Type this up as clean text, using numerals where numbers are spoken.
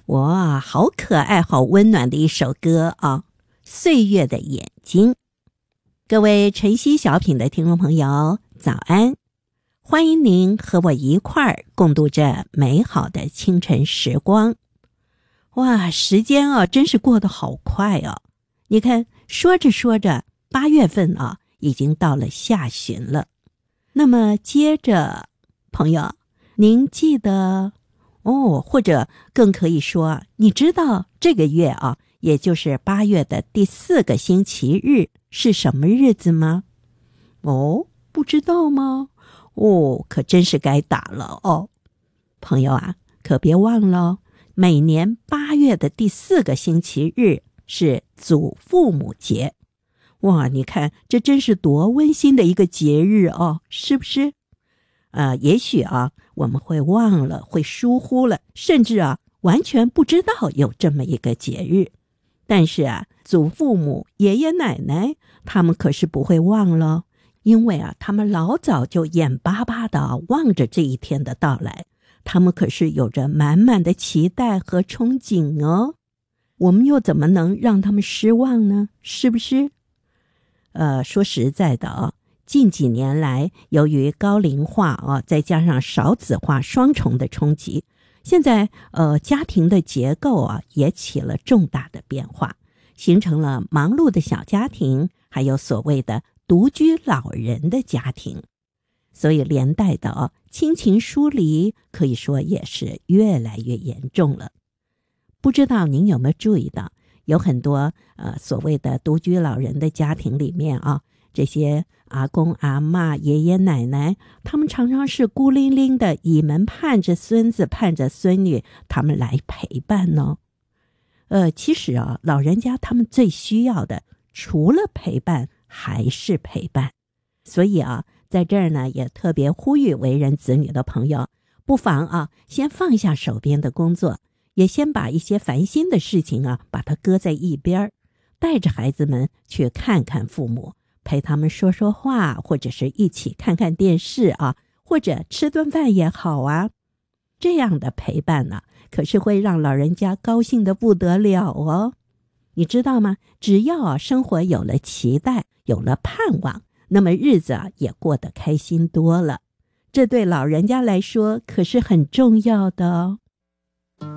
哇，好可爱好温暖的一首歌啊，岁月的眼睛。各位晨曦小品的听众朋友早安，欢迎您和我一块儿共度这美好的清晨时光。哇，时间啊真是过得好快啊，你看说着说着8月份啊已经到了下旬了。那么接着朋友，您记得或者更可以说，你知道这个月啊，也就是8月的第4个星期日是什么日子吗？不知道吗？可真是该打了哦。朋友啊，可别忘了，每年8月的第4个星期日是祖父母节。哇，你看这真是多温馨的一个节日哦，是不是？也许啊我们会忘了，会疏忽了，甚至啊完全不知道有这么一个节日。但是啊祖父母爷爷奶奶他们可是不会忘了，因为啊他们老早就眼巴巴地望着这一天的到来，他们可是有着满满的期待和憧憬哦。我们又怎么能让他们失望呢？是不是？说实在的啊，近几年来，由于高龄化啊，再加上少子化双重的冲击，现在家庭的结构啊也起了重大的变化，形成了忙碌的小家庭，还有所谓的独居老人的家庭，所以连带的亲情疏离可以说也是越来越严重了。不知道您有没有注意到，有很多所谓的独居老人的家庭里面啊，这些阿公阿嬷爷爷奶奶，他们常常是孤零零的倚门盼着孙子盼着孙女他们来陪伴呢。其实啊老人家他们最需要的除了陪伴还是陪伴。所以啊在这儿呢也特别呼吁为人子女的朋友，不妨啊先放下手边的工作，也先把一些烦心的事情啊把它搁在一边，带着孩子们去看看父母，陪他们说说话，或者是一起看看电视啊，或者吃顿饭也好啊。这样的陪伴呢，可是会让老人家高兴得不得了哦。你知道吗？只要生活有了期待，有了盼望，那么日子也过得开心多了。这对老人家来说可是很重要的哦。